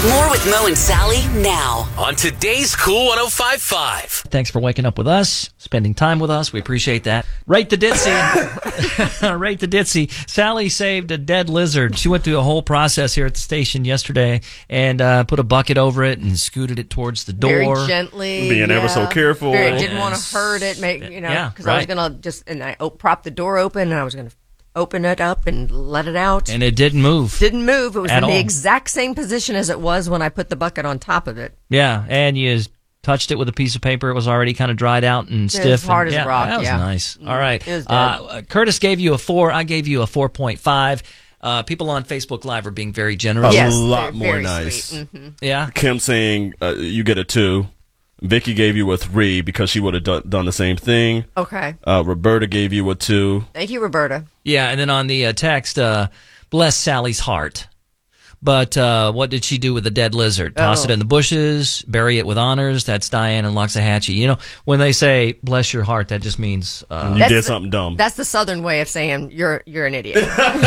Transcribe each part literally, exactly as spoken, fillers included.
More with Mo and Sally now on today's Cool one oh five point five. Thanks for waking up with us, spending time with us. We appreciate that. Rate the Ditzy. Rate the Ditzy. Sally saved a dead lizard. She went through a whole process here at the station yesterday and uh, put a bucket over it and scooted it towards the door. Very gently. Being yeah. ever so careful. Very, didn't want to hurt it, make you know, because yeah, right. I was going to just, and I op- propped the door open and I was going to open it up and let it out. And it didn't move. Didn't move. It was in all. the exact same position as it was when I put the bucket on top of it. Yeah, and you touched it with a piece of paper. It was already kind of dried out and stiff. It was hard and, as yeah, rock, That was yeah. nice. All right. It was dead. Uh, Curtis gave you a four. I gave you a four point five. Uh, people on Facebook Live are being very generous. A Yes, lot very, more very nice. sweet. Mm-hmm. Yeah. Kim saying uh, you get a two. Vicky gave you a three because she would have done, done the same thing. Okay. Uh, Roberta gave you a two. Thank you, Roberta. Yeah, and then on the uh, text, uh, bless Sally's heart. But uh, what did she do with the dead lizard? Toss Oh. it in the bushes, bury it with honors. That's Diane and Loxahatchee. You know, when they say bless your heart, that just means uh, You That's did the- something dumb. That's the Southern way of saying you're you're an idiot.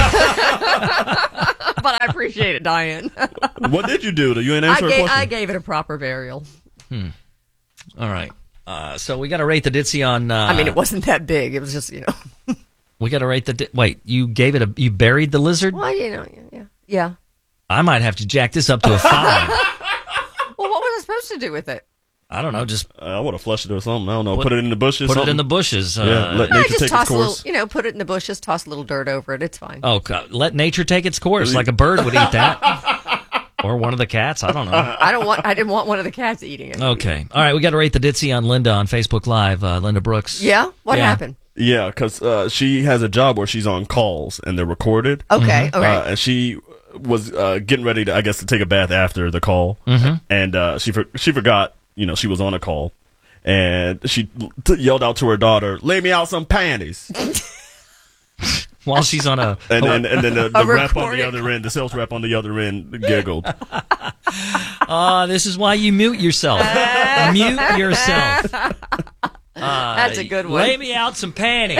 But I appreciate it, Diane. What did you do? You ain't I answer a gave, question. I gave it a proper burial. all right. Uh, so we got to rate the ditzy on. Uh, I mean, it wasn't that big. It was just, you know. we got to rate the. Di- Wait, you gave it a. You buried the lizard? Well, you know, yeah, yeah. I might have to jack this up to a five. Well, what was I supposed to do with it? I don't know. Just Uh, I would have flushed it or something. I don't know. Put- Put, it in the bushes. put it something. in the bushes. Uh, Yeah, let No, nature just take toss its a little, course. you know, put it in the bushes, toss a little dirt over it. It's fine. Oh, God. Let nature take its course, like a bird would eat that, or one of the cats. I don't know. I don't want. I didn't want one of the cats eating it. Okay. All right. We got to rate the ditzy on Linda on Facebook Live. Uh, Linda Brooks. Yeah. What Yeah. happened? Yeah, because uh, she has a job where she's on calls and they're recorded. Okay. Okay. Uh, and she was uh, getting ready to, I guess, to take a bath after the call, and uh, she for- she forgot, you know, she was on a call, and she t- yelled out to her daughter, "Lay me out some panties," While she's on a. and and, and then the, the A rep on recorded the other end, the sales rep on the other end, giggled. Ah, this is why you mute yourself. Mute yourself. Uh, That's a good one. Lay me out some panties.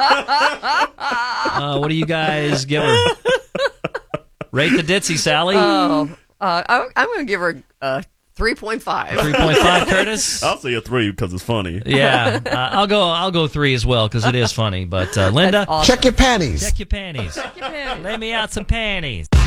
uh, what do you guys give her? Rate the ditzy, Sally. Oh, uh, I, I'm going to give her a three point five. three point five, Curtis. I'll say a three because it's funny. Yeah, uh, I'll go. I'll go three as well because it is funny. But uh, Linda, Awesome. Check your panties. check your panties. Check your panties. Lay me out some panties.